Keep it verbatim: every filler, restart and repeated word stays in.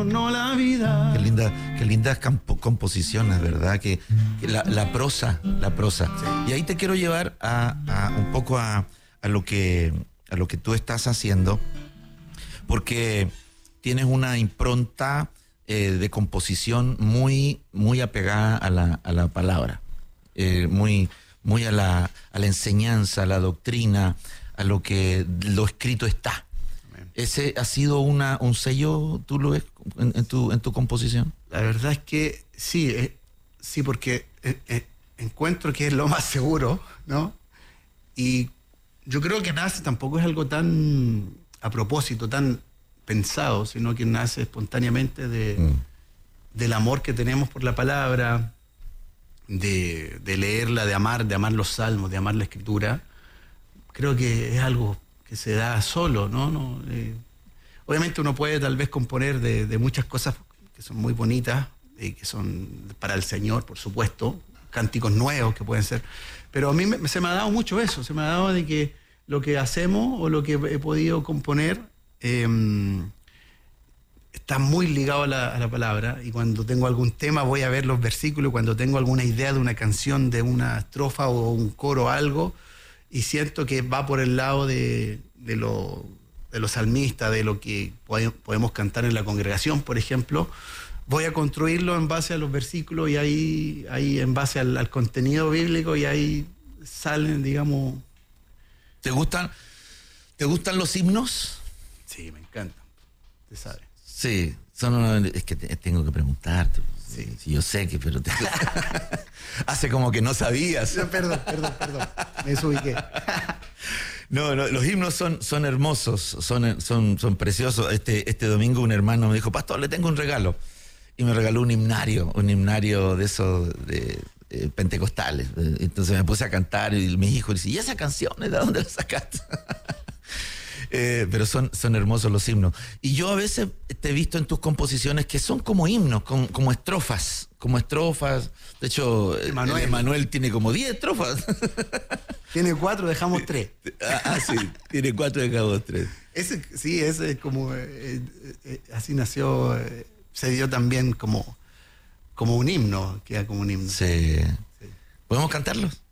torno la vida. Qué linda, qué lindas campo- composiciones, ¿verdad? Que, que la, la prosa, la prosa. Sí. Y ahí te quiero llevar a, a un poco a, a lo que a lo que tú estás haciendo, porque tienes una impronta eh, de composición muy, muy apegada a la, a la palabra, eh, muy, muy a la, a la enseñanza, a la doctrina, a lo que lo escrito está. ¿Ese ha sido una, un sello, tú lo ves en, en, tu, en tu composición? La verdad es que sí, eh, sí, porque eh, eh, encuentro que es lo más seguro, ¿no? Y yo creo que nace, tampoco es algo tan a propósito, tan pensado, sino que nace espontáneamente de, mm. del amor que tenemos por la palabra, de, de leerla, de amar, de amar los salmos, de amar la escritura. Creo que es algo que se da solo, ¿no? no eh, obviamente uno puede tal vez componer de, de muchas cosas que son muy bonitas, y que son para el Señor, por supuesto, cánticos nuevos que pueden ser, pero a mí me, se me ha dado mucho eso, se me ha dado de que lo que hacemos o lo que he podido componer eh, está muy ligado a la, a la palabra, y cuando tengo algún tema voy a ver los versículos, cuando tengo alguna idea de una canción, de una estrofa o un coro o algo, y siento que va por el lado de, de, lo, de los salmistas, de lo que podemos cantar en la congregación, por ejemplo, voy a construirlo en base a los versículos y ahí, ahí en base al, al contenido bíblico, y ahí salen, digamos... ¿Te gustan, ¿Te gustan los himnos? Sí, me encantan, te sabes. Sí, son una, es que te, tengo que preguntarte. Sí. Sí, yo sé que, pero te... hace como que no sabías. No, perdón, perdón, perdón, me desubiqué. No, no, los himnos son, son hermosos, son, son, son preciosos. Este, este domingo un hermano me dijo, pastor, le tengo un regalo. Y me regaló un himnario, un himnario de esos de, de pentecostales. Entonces me puse a cantar y mi hijo dice, ¿y esa canción de dónde la sacaste? eh, pero son, son hermosos los himnos. Y yo a veces te he visto en tus composiciones que son como himnos, como, como estrofas, como estrofas. De hecho, Emanuel, Emanuel tiene como diez estrofas. Tiene cuatro, dejamos tres. Ah, ah, sí, tiene cuatro, dejamos tres. Ese, sí, ese es como, eh, eh, así nació... Eh, se dio también como, como un himno, queda como un himno. Sí. Sí. ¿Podemos cantarlos?